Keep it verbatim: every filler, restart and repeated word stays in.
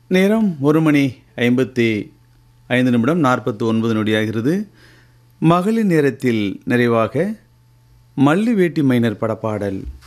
நேரம் ஒரு மணி ஐம்பத்தி ஐந்து நிமிடம் நாற்பத்தி ஒன்பது நொடியாகிறது. மகளிர் நேரத்தில் நிறைவாக மல்லி வேட்டி மைனர் படப்பாடல்.